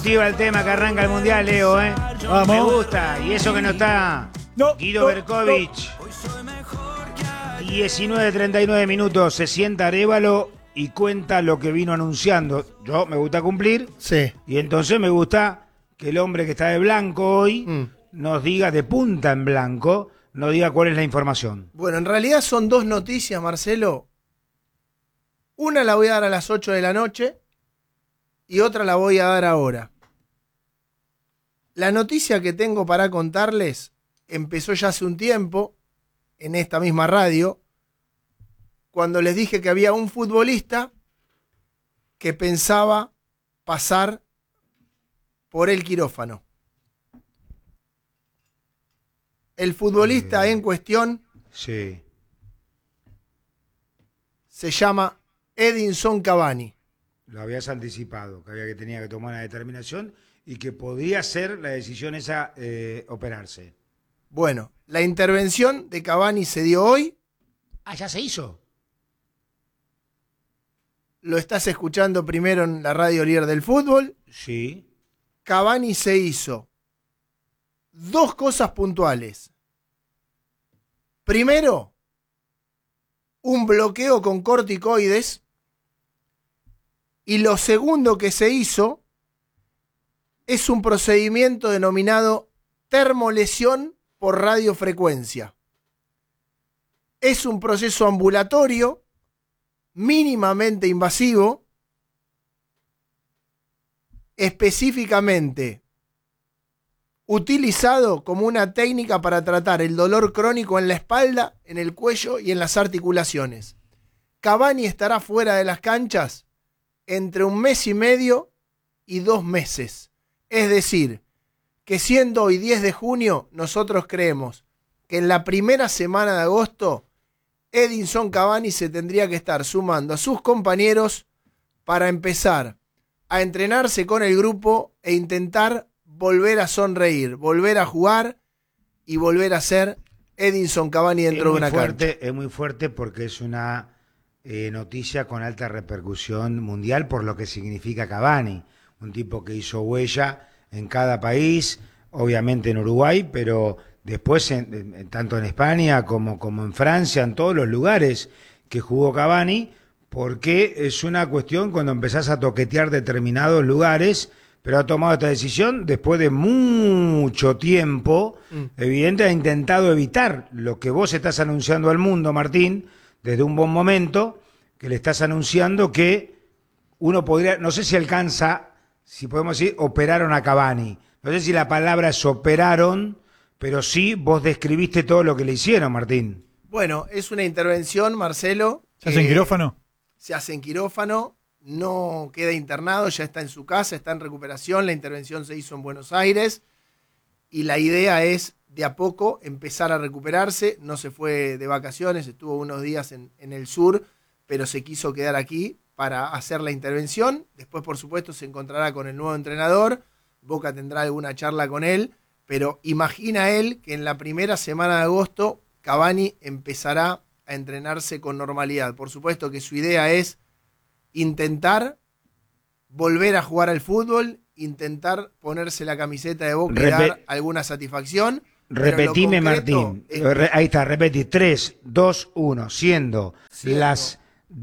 motiva el tema que arranca el Mundial, Leo, ¿eh? Vamos. Me gusta. Y eso que no está Guido Berkovich. 19:39 minutos. Se sienta Arévalo y cuenta lo que vino anunciando. Yo me gusta cumplir. Sí. Y entonces me gusta que el hombre que está de blanco hoy nos diga, de punta en blanco, nos diga cuál es la información. Bueno, en realidad son dos noticias, Marcelo. Una la voy a dar a las 8 de la noche y otra la voy a dar ahora. La noticia que tengo para contarles empezó ya hace un tiempo en esta misma radio, cuando les dije que había un futbolista que pensaba pasar por el quirófano. El futbolista en cuestión Sí. se llama Edinson Cavani. Lo habías anticipado, que tenía que tomar una determinación y que podía ser la decisión esa operarse. Bueno, la intervención de Cavani se dio hoy. Ah, ya se hizo. Lo estás escuchando primero en la radio líder del fútbol. Sí. Cavani se hizo dos cosas puntuales. Primero, un bloqueo con corticoides. Y lo segundo que se hizo es un procedimiento denominado termolesión por radiofrecuencia. Es un proceso ambulatorio mínimamente invasivo, específicamente utilizado como una técnica para tratar el dolor crónico en la espalda, en el cuello y en las articulaciones. Cavani estará fuera de las canchas entre 1 mes y medio y 2 meses. Es decir, que siendo hoy 10 de junio, nosotros creemos que en la primera semana de agosto Edinson Cavani se tendría que estar sumando a sus compañeros para empezar a entrenarse con el grupo e intentar volver a sonreír, volver a jugar y volver a ser Edinson Cavani dentro de una cancha. Es muy fuerte porque es una noticia con alta repercusión mundial por lo que significa Cavani, un tipo que hizo huella en cada país, obviamente en Uruguay, pero después tanto en España como en Francia, en todos los lugares que jugó Cavani, porque es una cuestión cuando empezás a toquetear determinados lugares, pero ha tomado esta decisión después de mucho tiempo, evidente, ha intentado evitar lo que vos estás anunciando al mundo, Martín, desde un buen momento, que le estás anunciando que uno podría, no sé si alcanza, si podemos decir, operaron a Cavani. No sé si la palabra es operaron, pero sí vos describiste todo lo que le hicieron, Martín. Bueno, es una intervención, Marcelo. ¿Se hace en quirófano? Se hace en quirófano, no queda internado, ya está en su casa, está en recuperación. La intervención se hizo en Buenos Aires y la idea es de a poco empezar a recuperarse. No se fue de vacaciones, estuvo unos días en el sur, pero se quiso quedar aquí para hacer la intervención. Después, por supuesto, se encontrará con el nuevo entrenador. Boca tendrá alguna charla con él, pero imagina él que en la primera semana de agosto Cavani empezará a entrenarse con normalidad. Por supuesto que su idea es intentar volver a jugar al fútbol, intentar ponerse la camiseta de Boca y dar alguna satisfacción. Repetime, Martín. Ahí está, repetí. 3, 2, 1. Siendo las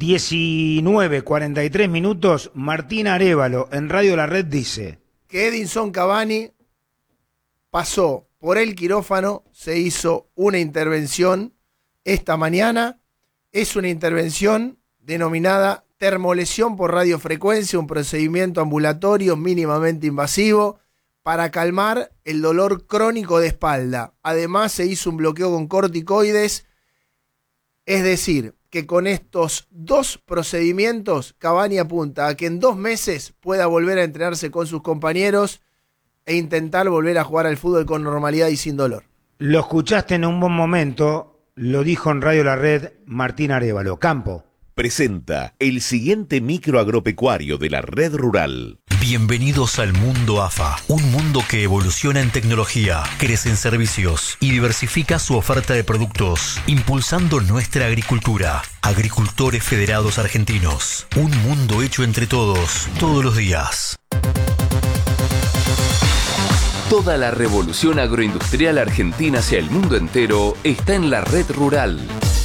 19:43 minutos, Martín Arévalo en Radio La Red dice que Edinson Cavani pasó por el quirófano, se hizo una intervención esta mañana. Es una intervención denominada termolesión por radiofrecuencia, un procedimiento ambulatorio mínimamente invasivo para calmar el dolor crónico de espalda. Además se hizo un bloqueo con corticoides, es decir, que con estos dos procedimientos Cavani apunta a que en 2 meses pueda volver a entrenarse con sus compañeros e intentar volver a jugar al fútbol con normalidad y sin dolor. Lo escuchaste en un buen momento, lo dijo en Radio La Red Martín Arévalo. Campo presenta el siguiente micro agropecuario de la Red Rural. Bienvenidos al mundo AFA, un mundo que evoluciona en tecnología, crece en servicios y diversifica su oferta de productos, impulsando nuestra agricultura. Agricultores Federados Argentinos, un mundo hecho entre todos, todos los días. Toda la revolución agroindustrial argentina hacia el mundo entero está en la red rural.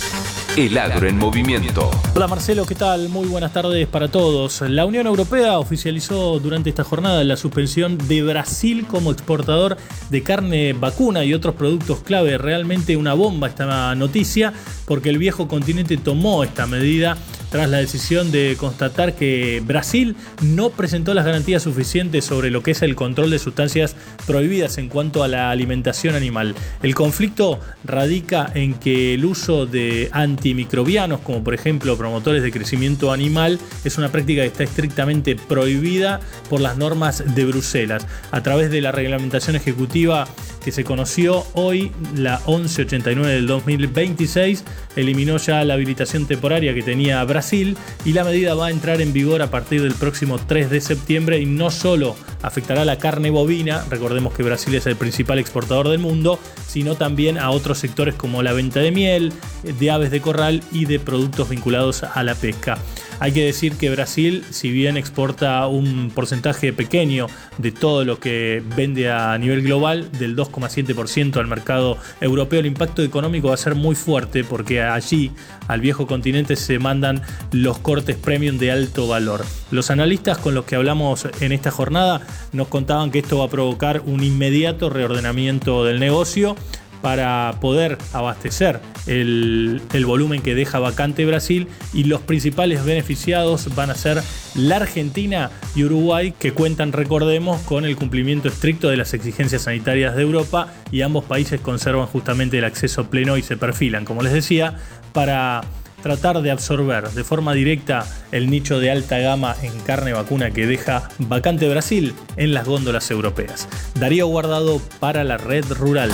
El agro en movimiento. Hola Marcelo, ¿qué tal? Muy buenas tardes para todos. La Unión Europea oficializó durante esta jornada la suspensión de Brasil como exportador de carne vacuna y otros productos clave. Realmente una bomba esta noticia, porque el viejo continente tomó esta medida tras la decisión de constatar que Brasil no presentó las garantías suficientes sobre lo que es el control de sustancias prohibidas en cuanto a la alimentación animal. El conflicto radica en que el uso de antimicrobianos, como por ejemplo promotores de crecimiento animal, es una práctica que está estrictamente prohibida por las normas de Bruselas. A través de la reglamentación ejecutiva que se conoció hoy, la 1189 del 2026, eliminó ya la habilitación temporaria que tenía Brasil, y la medida va a entrar en vigor a partir del próximo 3 de septiembre y no solo afectará la carne bovina, recordemos que Brasil es el principal exportador del mundo, sino también a otros sectores como la venta de miel, de aves de corral y de productos vinculados a la pesca. Hay que decir que Brasil, si bien exporta un porcentaje pequeño de todo lo que vende a nivel global, del 2,7% al mercado europeo, el impacto económico va a ser muy fuerte, porque allí, al viejo continente, se mandan los cortes premium de alto valor. Los analistas con los que hablamos en esta jornada nos contaban que esto va a provocar un inmediato reordenamiento del negocio para poder abastecer el volumen que deja vacante Brasil, y los principales beneficiados van a ser la Argentina y Uruguay, que cuentan, recordemos, con el cumplimiento estricto de las exigencias sanitarias de Europa, y ambos países conservan justamente el acceso pleno y se perfilan, como les decía, para tratar de absorber de forma directa el nicho de alta gama en carne vacuna que deja vacante Brasil en las góndolas europeas. Darío Guardado para la Red Rural.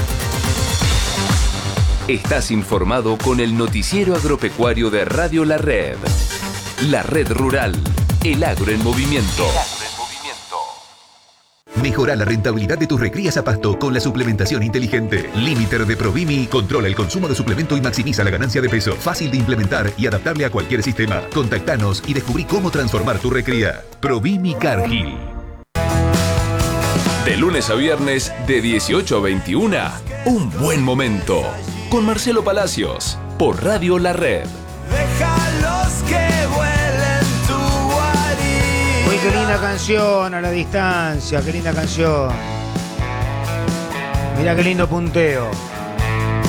Estás informado con el noticiero agropecuario de Radio La Red. La Red Rural. El agro en movimiento. Mejora la rentabilidad de tus recrías a pasto con la suplementación inteligente. Limiter de Provimi controla el consumo de suplemento y maximiza la ganancia de peso. Fácil de implementar y adaptable a cualquier sistema. Contactanos y descubrí cómo transformar tu recría. Provimi Cargill. De lunes a viernes, de 18 a 21, un buen momento. Con Marcelo Palacios, por Radio La Red. Déjalos que vuelen tu guarida. Uy, qué linda canción a la distancia, qué linda canción. Mira qué lindo punteo.